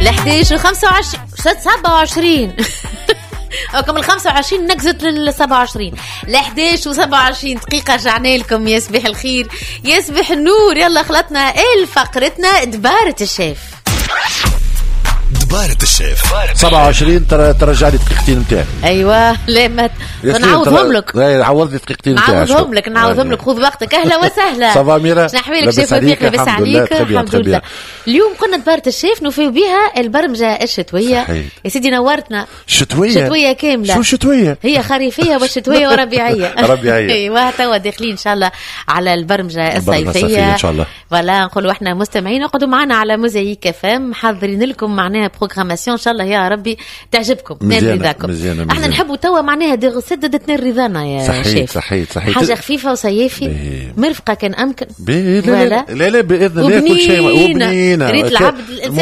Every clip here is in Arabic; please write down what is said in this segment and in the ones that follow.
11 و25 27 كم 25 نكزت لل 27 ل 11 و27 دقيقة. رجعنا لكم يا صباح الخير يا صباح النور. يلا خلطنا فقرتنا دبارة الشيف. دبارة الشيف 27 ترجع لي دقيقتين نتاعي. ايوه لا ما نعوضهم لك. عوض لي دقيقتين نتاعي. نعوضهم لك خذ وقتك. اهلا وسهلا. صافا ميرا شنو احوالك شيف وفيق؟ لاباس عليك؟ الحمد لله. اليوم قلنا دبارة الشيف نوفيو بها البرمجة الشتوية. يا سيدي نورتنا. شتوية كاملة. شو شتوية؟ هي خريفية وشتوية وربيعية. ربيعية. ايوه توا داخلين ان شاء الله على البرمجة الصيفية ان شاء الله. ولا نقولوا احنا مستمعين اقعدوا معنا على موزايك فام محضرين لكم معناها بروغراماسيون ان شاء الله يا ربي تعجبكم نال رضاكم. احنا نحبوا توا معناها دي سددت نال رضانا يا شيف. صحيح حاجه خفيفه وصيافي مرفقه كان امكن. لا باذن الله كل شيء وبنينه. ريت العبد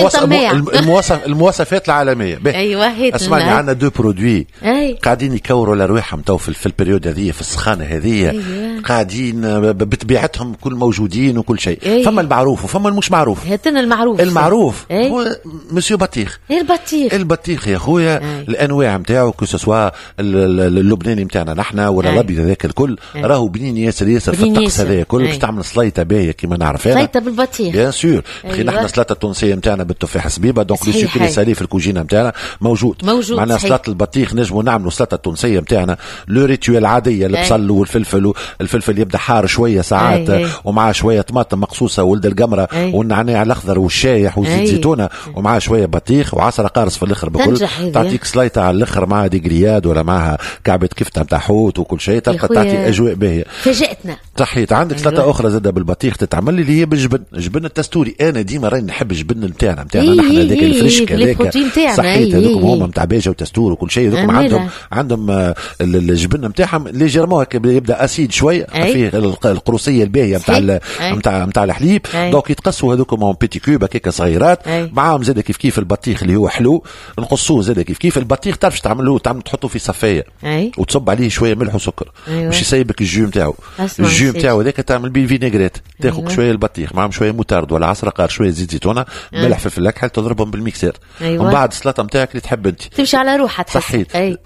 المواصفات العالميه. ايوه اسمعني عندنا دو برودوي قاعدين يكوروا لارواحهم تو في البريود هذه في السخانه هذه. قاعدين بطبيعتهم كل موجودين وكل شيء. فما المعروف وفما المش معروف. هاتنا المعروف هو مسيو بطيخ. البطيخ يا خويا الانواع نتاعو كسوا اللبناني نتاعنا نحن ولا الابيض هذاك الكل راهو بنين ياسر في الطقس هذا الكل. باش تعمل سليطه باهيه كيما نعرف انا سليطه بالبطيخ بيان سور. نحن السلطه التونسيه نتاعنا بالتفاح سبيبه دونك لو سوكري سالي في الكوجينه نتاعنا موجود. معناها سلطه البطيخ نجموا نعملوا سلطه التونسيه نتاعنا لو ريتوال عاديه البصل والفلفل يبدا حار شويه ساعات ومعاه شويه طماطم مقصوصه ولد القمره والنعناع الاخضر والشايح وزيت زيتونه ومعاه شويه بطيخ و10 قارص في الاخر بكل تعطيك سلايطه على الاخر معها دي جرياد ولا معها كعبه كفته نتاع حوت وكل شيء تلقى تعطي اجواء باهيه. فاجئتنا صحيت. عندك سلطه اخرى زاده بالبطيخ تتعمل اللي هي بالجبن التستوري. انا ديما راني نحب الجبن نتاعنا نحن هذاك الفريشك هذاك صحيت. هذوك هما نتاع باجه وتستور وكل شيء. هذوك عندهم الجبن نتاعهم ليجيرمون يبدا اسيد شويه فيه القروسيه الباهيه نتاع الحليب. دونك يتقصوا هذوك مون بيتي كوب هكاك صغيرات معاهم زاد كيف البطيخ اللي هو حلو نقصوه زاد كيف البطيخ تعرفش تعملوه تحطه في صفايه وتصب عليه شويه ملح وسكر باش يسيبك الجو نتاعو. الجو نتاعو هذاك تعمل بيه فينيغريت تاخذ شويه البطيخ معاهم شويه موتارد ولا 10 قار شويه زيت زيتونه ملح فلفل اكحل تضربهم بالميكسير. ومن بعد السلطه نتاعك اللي تحب انت تمشي على روحها صحيت.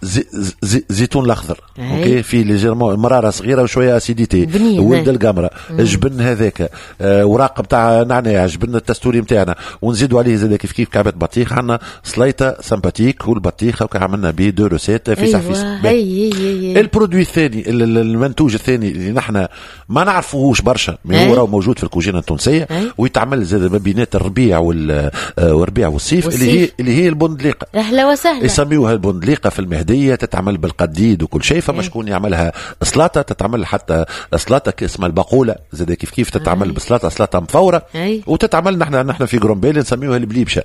زيتون الاخضر اوكي في ليجيرمون مراره صغيره وشويه اسيديتي ولد القمره الجبن هذاك وراق نتاع نعناع جبن التستوري نتاعنا ونزيدوا عليه زاد كيف كعبه بطيخ. عندنا سليطه سمباتيك والبطيخ هكا عملنا به دو روسيت في سافيس. البرودوي الثاني المنتوج الثاني اللي نحن ما نعرفوهوش برشا هو راهو موجود في الكوجينه التونسيه ويتعمل زاد ما بينات الربيع والربيع والصيف اللي هي البندليقه. اهلا وسهلا. يسميوها البندليقه في المهديه تتعمل بالقديد وكل شيء. فما شكون يعملها سلطه تتعمل حتى سلطه اسمها البقوله زاد كيف تتعمل بسلطه مفوره وتتعمل نحن في غرومبيل نسميوها البليبشه.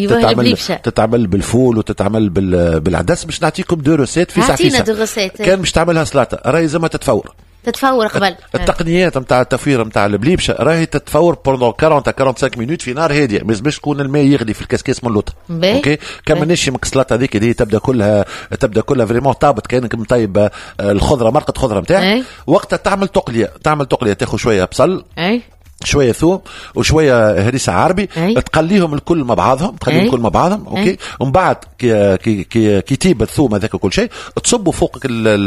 تتعمل بالفول وتتعمل بالعدس. باش نعطيكم دو روسيت في ساعه كان باش تعملها سلطه راهي زعما تتفور قبل التقنيات نتاع التفوير نتاع البليبشه راهي تتفور بوندون 40 45 مينوت في نار هاديه باش تكون الماء يغلي في الكاسكيس من اللوطه. اوكي كما نشي السلطه هذيك اللي تبدا كلها فريمون طابت كانك مطيب الخضره مرقه خضره نتاعك. وقتها تعمل تقليه تاخذ شويه بصل شويه ثوم وشويه هريسه عربي تقليهم الكل مع بعضهم اوكي. ومن بعد كي تيب الثوم هذاك كل شيء تصبوا فوقك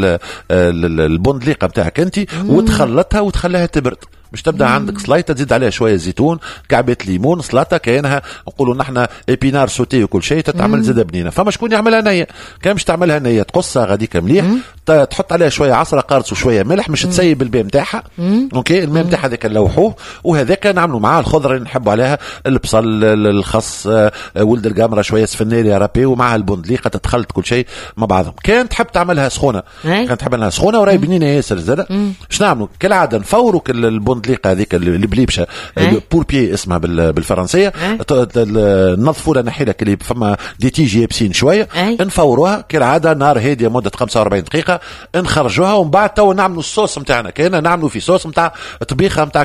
البندليقه نتاعك انت وتخلطها وتخليها تبرد باش تبدا عندك سلايطه تزيد عليها شويه زيتون كعبه ليمون سلطه كاينها نقولوا نحن ايبينار سوتي وكل شيء تتعمل زاده بنينه. فما شكون يعملها نيه كان باش تعملها نيه تقصها غاديك مليح تحط عليها شويه 10 قارص وشويه ملح باش تسيب الماء نتاعها. اوكي الماء نتاعها هذاك نلوحوه وهذاك نعملوا معاه الخضره اللي نحبوا عليها البصل الخس ولد القمره شويه سفناري رابي ومعها البندليقه تتخلط كل شيء مع بعضهم. كان تحب تعملها سخونه وراي بنينه ياسر زاده. اش نعملوا كالعاده نفوروا البندليقه هذيك اللي بليبشه بور بي اسمها بالفرنسيه نظفوا لها نحي لك اللي فما دي تيجي يابسين شويه نفوروها كالعاده نار هاديه مده 45 دقيقه نخرجوها. ومن بعد تو نعملوا الصوص نتاعنا كاين نعملوا في صوص نتاع طبيخه نتاع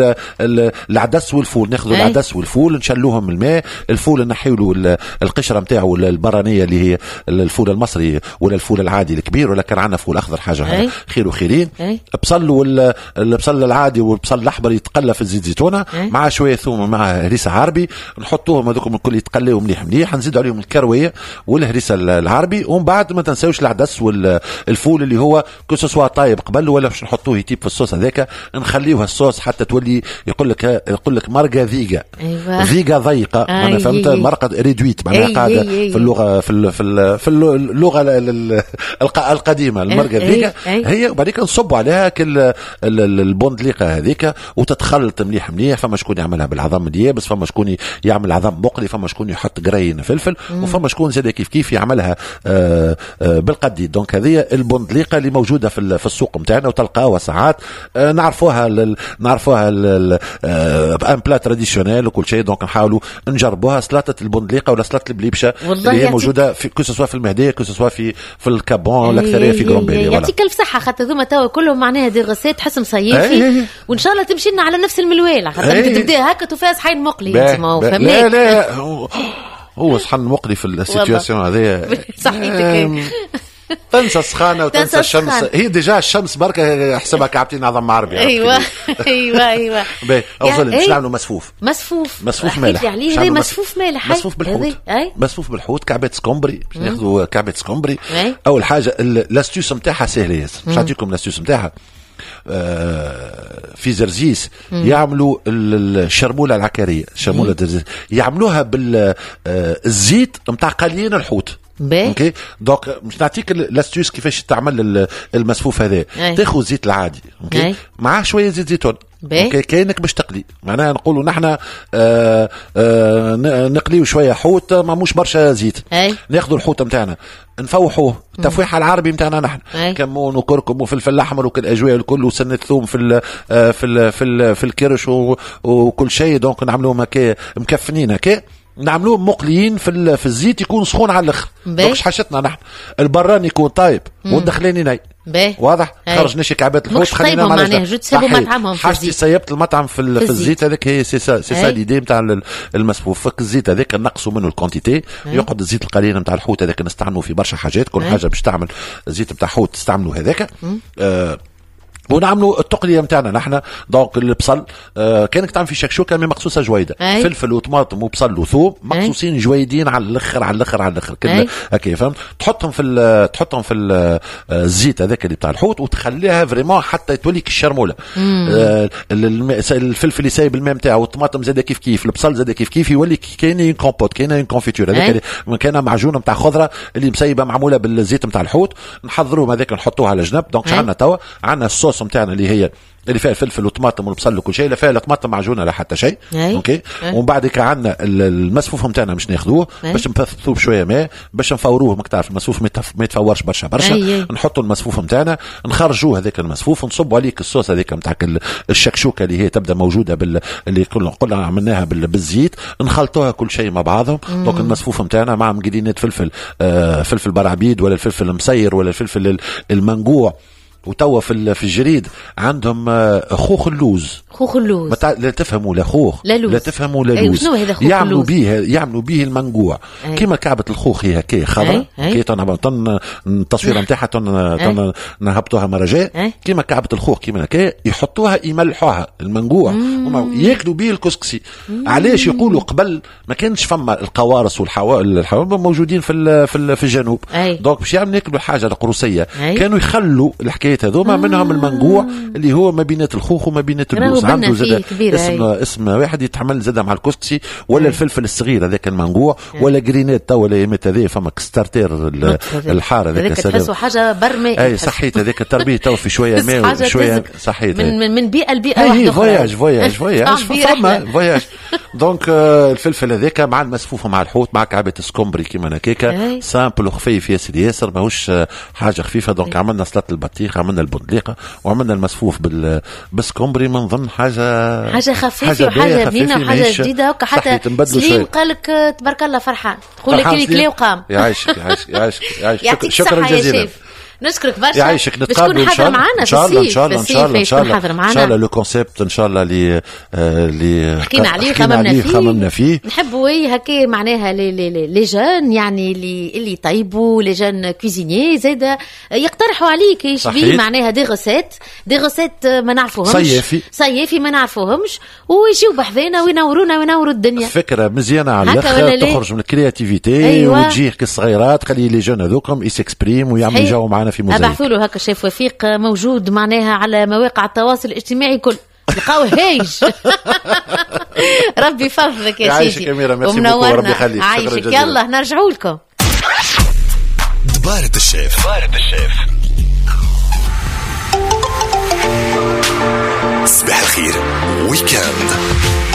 العدس والفول. ناخذوا العدس والفول نشلوهم من الماء الفول نحيوا له القشره نتاعو البرانيه اللي هي الفول المصري ولا الفول العادي الكبير ولا كان عندنا فول اخضر حاجه خير وخيرين. بصل البصل العادي البصل الاحمر يتقلى في الزيت زيتونه مع شويه ثوم مع هريسه عربي، نحطوهم هذوكم الكل يتقليوا مليح مليح، نزيدوا عليهم الكرويه والهريسه العربي، ومن بعد ما تنساوش العدس والفول اللي هو كو طايب قبل ولا باش نحطوه يتيب في الصوص هذاك، نخليوها الصوص حتى تولي يقول لك مرقه ذيقه. أيوة. ذيقه ضيقه انا فهمت مرقه ريدويت معناها قاعده في اللغه في اللغه القديمه المرقه ذيقه هي، وبعدين نصبوا عليها كل البندليقه هذيك وتتخلط مليح مليح. فما شكون يعملها بالعظم اليابس، فما شكون يعمل عظم مقلي، فما شكون يحط قرين فلفل، وفما شكون زاد كيف يعملها بالقديد. دونك هذه البندليقه اللي موجوده في السوق نتاعنا وتلقاوها ساعات نعرفوها ان بلا تراديسيونيل وكل شيء. دونك نحاولوا نجربوها سلطه البندليقه ولا سلطه البليبشه اللي هي موجوده في كو في المهديه كو في الكابون الاكثريه في غرومبيلي. يعطيك الف صحه، خاطر ذوما توا كلهم معناها دي غسات تحس مصيفي، وان شاء الله تمشي لنا على نفس الملوال، خاطر انت تبدا هكا تفاز حين مقلي انت ما فهمناك. لا هو صحن مقلي في السيتواسيون هذه صحيتك. تنسى السخانه وتنسى الشمس، هي ديجا الشمس بركه حسبها كعبتين عظم عربي. ايوه ايوه باهي اوصل باش نعملوا مسفوف مالح. مسفوف مالح مسفوف بالحوت، مسفوف بالحوت، كعبات سكومبري. باش ناخذوا كعبات سكومبري. اول حاجه الاستيوس نتاعها سهله ياسر، باش نعطيكم الاستيوس نتاعها. في زرزيس يعملوا الشرموله العكاريه، الشرموله يعملوها بالزيت نتاع قليين الحوت. اوكي دونك مش نعطيك الاستيوس كيفاش تعمل المسفوف هذا. تاخذ زيت العادي اوكي معاه شويه زيت زيتون اوكي كانك باش تقلي، معناها نقولوا نحن نقليو شويه حوت ما موش برشا زيت. ناخذوا الحوت نتاعنا نفوحوه التفويحه العربي نتاعنا نحن، كمون وكركم وفلفل احمر وكل الاجواء الكل وسنه ثوم في الكرش وكل شيء. دونك نعملوهم هكا مكفنين هكا، نعملوهم مقليين في الزيت يكون سخون على الاخر. دونك حاجتنا نحن البراني يكون طايب والدخلاني ناي واضح. خرج نشي كعبات الحوت خلينا معناها حاجتي سيبت المطعم في الزيت هذاك. هي سي ليدي نتاع المسفوف. فك الزيت هذاك نقصوا منه الكونتيتي، يقعد الزيت القليل نتاع الحوت هذاك نستعملوا في برشا حاجات. كل حاجه باش تعمل زيت نتاع حوت تستعملوا هذاك. ونعملوا التقليه نتاعنا نحن. دونك البصل كانك تعمل في شكشوكه من مقصوصه جويده، فلفل وطماطم وبصل وثوم مقصوصين جويدين على الاخر كده هكا فهمت. تحطهم في الزيت هذاك اللي بتاع الحوت وتخليها فريمون حتى تولي كالشرموله. الفلفل يسايب الماء نتاعو والطماطم زاد كيف البصل زاد كيف يولي كاين كومبوت كاين كونفيتور هذاك كان معجون نتاع خضره اللي مسيبه معموله بالزيت نتاع الحوت. نحضروهم هذاك نحطوها على جنب. دونك عندنا توا عندنا الصوص نتاعنا اللي فيها الفلفل والطماطم والبصل وكل شيء، لا فيها لا طماطم معجونه لا حتى شيء. اوكي ومن بعد عندنا المسفوف نتاعنا باش ناخذوه باش نفثوه بشويه ماء باش نفوروه. ماك تعرف المسفوف ما يتفورش برشا نحطوا المسفوف نتاعنا نخرجوه هذاك المسفوف ونصبوا عليك الصوص هذيك نتاع الشكشوكه اللي هي تبدا موجوده اللي قلنا عملناها بالزيت. نخلطوها كل شيء مع بعضهم. دونك المسفوف نتاعنا مع مقدينات فلفل برعبيد ولا الفلفل المسير ولا الفلفل المنقوع. وتوا في الجريد عندهم خوخ اللوز. لا تفهموا لا خوخ لا تفهموا لا لوز. يعملوا به المنقوع كيما كعبه الخوخ هي هكا خضراء كي التصويره نتاعها نهبطوها مرجاء كيما كعبه الخوخ كيما هكا يحطوها يملحوها المنقوع ياكلوا به الكسكسي. علاش يقولوا قبل ما كانش فما القوارص والحوامل موجودين في الجنوب. دونك باش ياكلوا حاجه القروسيه كانوا يخلوا الحكايه هذوما منهم المنقوع اللي هو ما بينات الخوخ وما بينات اللوز. عنده زاد اسم واحد يتحمل زاد مع الكسكسي ولا الفلفل الصغير هذاك المنقوع ولا جرينات تو ولا يمت هذا فما ستارتير الحار هذاك تحسوا حاجه برمي. اي صحيت هذاك التربيه تو في شويه ماء وشويه صحيت من بيئه لبيئه واحده اخرى. فما فواياج. دونك الفلفل هذاك مع المسفوف مع الحوت مع كعبه سكومبري كيما هكاك سامبل وخفيف يا سيدي ياسر ماهوش حاجه خفيفه. دونك عملنا سلطه البطيخ عملنا البندليقه وعملنا المسفوف بالسكومبري. من ضمن حاجه خفيفه وحاجه بنينه وحاجه جديده هكا. حتى سليم قال لك تبارك الله فرحان تقول لك الكلي وقام. يعيشك شكرا جزيلا. نشكرك برشا. يعيشك، نتقابل ان شاء الله معنا في الصيف. ان شاء الله لو كونسيبت ان شاء الله اللي حكينا عليه خممنا فيه نحبوا هكا معناها لي جون يعني اللي طيبوا لي جون كوزينيي زاده يقترحوا عليك ايش بيه معناها دي غوسيت ما نعرفوهمش صيفي ما نعرفوهمش ويجيو بحذانا وينورونا وينوروا الدنيا. فكره مزيانه على الاخر تخرج من الكرياتيفيتي. أيوة. وتجيك كالصغيرات خلي لي جون هذوكم يسكسبريم ويعملوا جو معنا في موزايك. ابعثوا له هكا شيف وفيق موجود معناها على مواقع التواصل الاجتماعي كل لقاوه هايش. ربي يفضلك يا سيدي ومنورنا. عايشك. يلا نرجعوا لكم دبارة الشيف. صباح الخير ويكاند.